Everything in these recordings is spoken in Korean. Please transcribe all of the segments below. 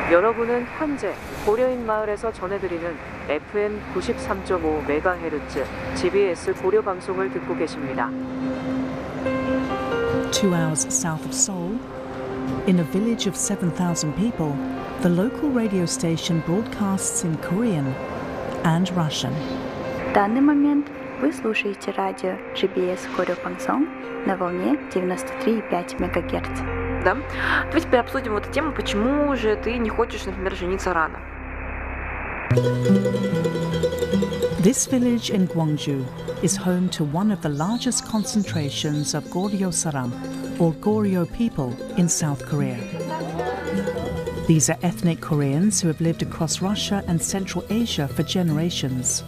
여러분은 현재 고려인 마을에서 전해드리는 FM 93.5MHz GBS 고려 방송을 듣고 계십니다. 2 hours south of Seoul, in a village of 7,000 people, the local radio station broadcasts in Korean and Russian. В данный момент вы слушаете радио GBS Корё Пангсон на волне 93,5 МГц. Да? Давайте теперь обсудим эту тему, почему же ты не хочешь, например, жениться рано. This village in Gwangju is home to one of the largest concentrations of Goryeo-saram, or Goryeo people, in South Korea. These are ethnic Koreans who have lived across Russia and Central Asia for generations.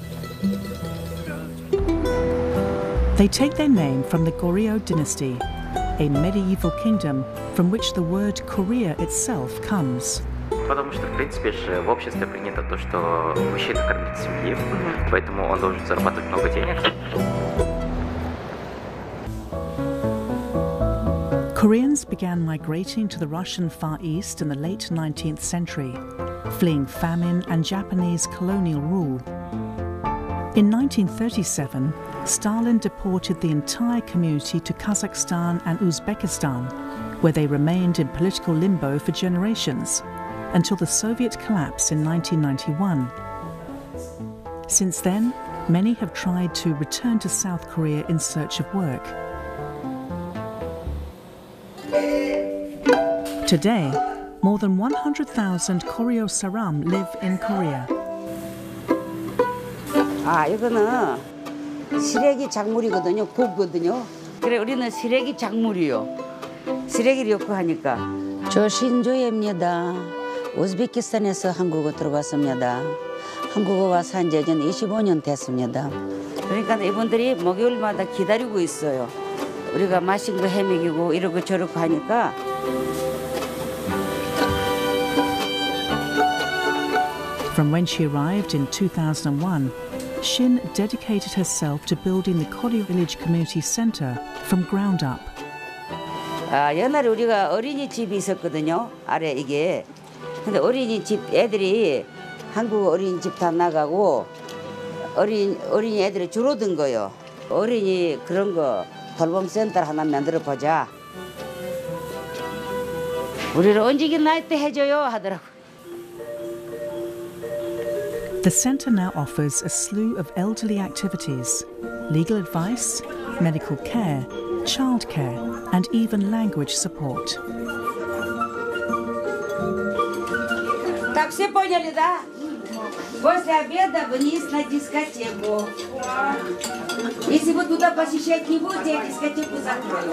They take their name from the Goryeo dynasty, a medieval kingdom from which the word Korea itself comes. Потому что, в принципе, же в обществе принято то, что мужчина кормит семьи, поэтому он должен зарабатывать много денег. Koreans began migrating to the Russian Far East in the late 19th century, fleeing famine and Japanese colonial rule. In 1937, Stalin deported the entire community to Kazakhstan and Uzbekistan, where they remained in political limbo for generations, until the Soviet collapse in 1991. Since then, many have tried to return to South Korea in search of work. Today, more than 100,000 Goryeo-saram live in Korea. 이거는 시래기 작물이거든요. 굽거든요. 그래 우리는 시래기 작물이요. 시래기를 넣고 하니까. 저 신조예입니다. 우즈베키스탄에서 한국어 들어왔습니다. 한국어 와서 한 지 25년 됐습니다. 그러니까 이분들이 목요일마다 기다리고 있어요. 우리가 맛있는 거 해먹이고 이러고 저러고 하니까. From when she arrived in 2001, Shin dedicated herself to building the Goryeo Village Community Center from ground up. 옛날에 우리가 어린이집이 있었거든요. 아래 이게. 근데 어린이집 애들이 한국 어린이집 다 나가고 어린이 애들이 줄어든 거요. 어린이 그런 거 돌봄 센터 하나 만들어 보자. 우리를 언제긴 나이 때 해줘요 하더라고. The centre now offers a slew of elderly activities, legal advice, medical care, childcare, and even language support. Так, все поняли, да? После обеда вниз на дискотеку. Если вы туда посещать не будете, я дискотеку закрою.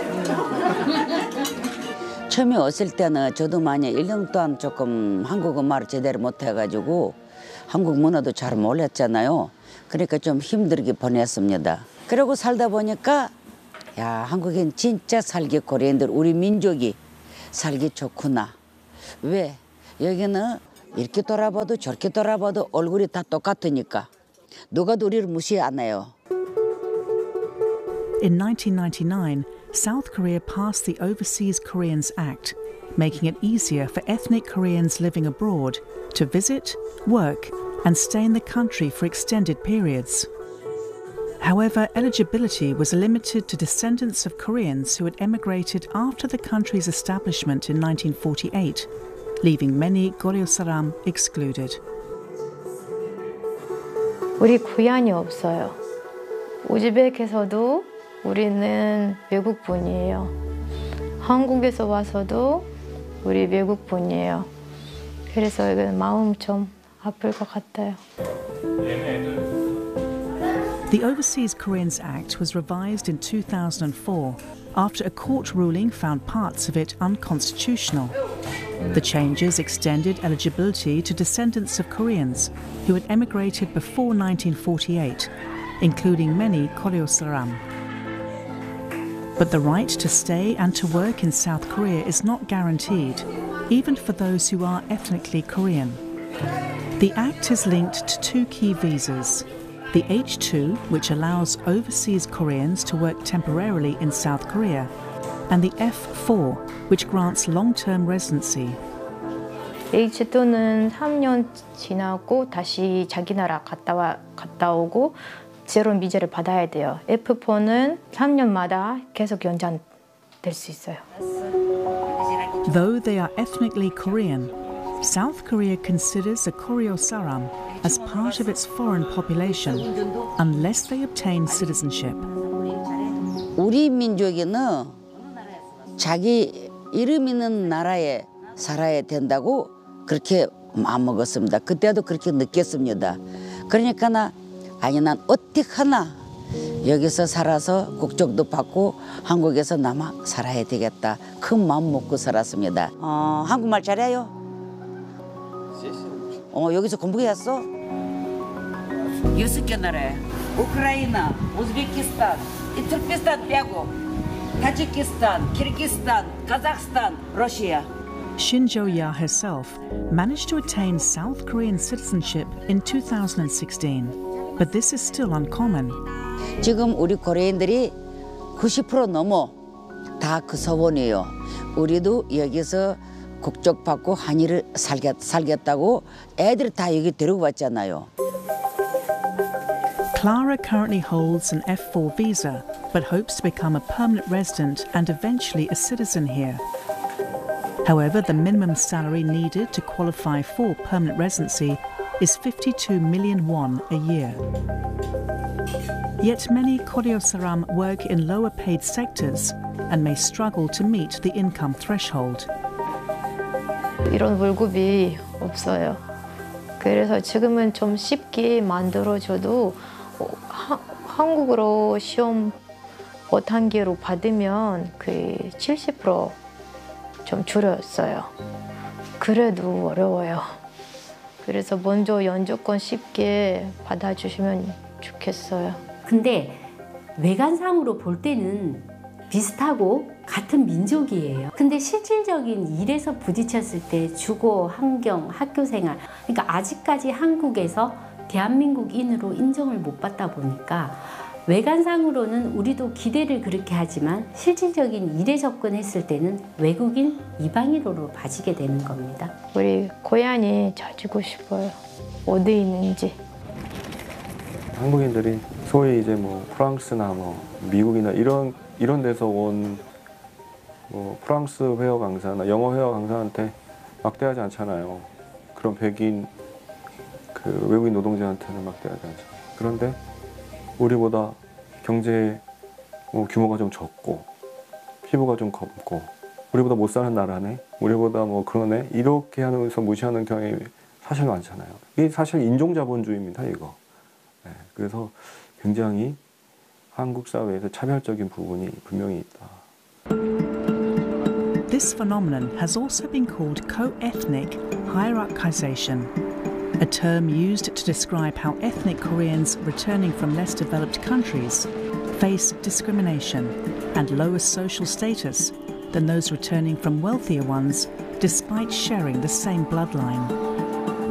처음에 왔을 때는 저도 많이 1년 동안 조금 한국어 말을 제대로 못해가지고 한국 문화도 잘 몰랐잖아요. 그러니까 좀 힘들게 보냈습니다. 그러고 살다 보니까 야 한국엔 진짜 살기 고려인들 우리 민족이 살기 좋구나. 왜? 여기는 이렇게 돌아봐도 저렇게 돌아봐도 얼굴이 다 똑같으니까 누가도 우리를 무시 안 해요. In 1999, South Korea passed the Overseas Koreans Act, making it easier for ethnic Koreans living abroad to visit, work, and stay in the country for extended periods. However, eligibility was limited to descendants of Koreans who had emigrated after the country's establishment in 1948, leaving many Goryeo-saram excluded. 우리 구연이 없어요. 우즈벡에서도 우리는 외국분이에요. 한국에서 와서도 우리 외국분이에요. 그래서 이건 마음 좀 아플 것 같아요. The Overseas Koreans Act was revised in 2004 after a court ruling found parts of it unconstitutional. The changes extended eligibility to descendants of Koreans who had emigrated before 1948, including many Goryeo-saram. But the right to stay and to work in South Korea is not guaranteed, even for those who are ethnically Korean. The Act is linked to two key visas: the H-2, which allows overseas Koreans to work temporarily in South Korea, and the F-4, which grants long-term residency. H2는 3년 지나고 다시 자기 나라 갔다 오고 제로 비자를 받아야 돼요. F4는 3년마다 계속 연장될 수 있어요. Though they are ethnically Korean, South Korea considers the Koryo Saram as part of its foreign population unless they obtain citizenship. 우리 민족에는 자기 이름 있는 나라에 살아야 된다고 그렇게 마음먹었습니다. 그때도 그렇게 느꼈습니다. 그러니까 난 어떻게 하나 여기서 살아서 국적도 받고 한국에서 남아 살아야 되겠다. 큰 마음 먹고 살았습니다. 한국말 잘해요? 여기서 공부했어? 6개 나라에 우크라이나, 우즈베키스탄, 투르키스탄 빼고 타지키스탄, 키르기스탄, 카자흐스탄, 러시아. Shin Jo-ya herself managed to attain South Korean citizenship in 2016, but this is still uncommon. 지금 우리 코리안들이 90% 넘어 다 그 소원이에요. 우리도 여기서 국적 받고 한일을 살겠다고 애들 다 여기 데리고 왔잖아요. Clara currently holds an F4 visa, but hopes to become a permanent resident and eventually a citizen here. However, the minimum salary needed to qualify for permanent residency is 52 million won a year. Yet many Koryo Saram work in lower paid sectors and may struggle to meet the income threshold. 이런 월급이 없어요. 그래서 지금은 좀 쉽게 만들어줘도 한국으로 시험 5단계로 받으면 그 70% 좀 줄였어요. 그래도 어려워요. 그래서 먼저 연주권 쉽게 받아주시면 좋겠어요. 근데 외관상으로 볼 때는 비슷하고 같은 민족이에요. 근데 실질적인 일에서 부딪혔을 때 주거, 환경, 학교 생활, 그러니까 아직까지 한국에서 대한민국인으로 인정을 못 받다 보니까 외관상으로는 우리도 기대를 그렇게 하지만 실질적인 일에 접근했을 때는 외국인 이방인으로 봐지게 되는 겁니다. 우리 고향이 찾고 싶어요. 어디 있는지. 한국인들이 소위 이제 뭐 프랑스나 뭐 미국이나 이런 데서 온 뭐 프랑스 회화 강사나 영어 회화 강사한테 막대하지 않잖아요. 그런 백인 그 외국인 노동자한테는 막대하지 않죠. 그런데 우리보다 경제 규모가 좀 적고 피부가 좀 검고 우리보다 못 사는 나라네, 우리보다 뭐 그러네 이렇게 하면서 무시하는 경향이 사실 많잖아요. 이게 사실 인종자본주의입니다, 이거. 네, 그래서 굉장히 한국 사회에서 차별적인 부분이 분명히 있다. This phenomenon has also been called co-ethnic hierarchization, a term used to describe how ethnic Koreans returning from less developed countries face discrimination and lower social status than those returning from wealthier ones, despite sharing the same bloodline.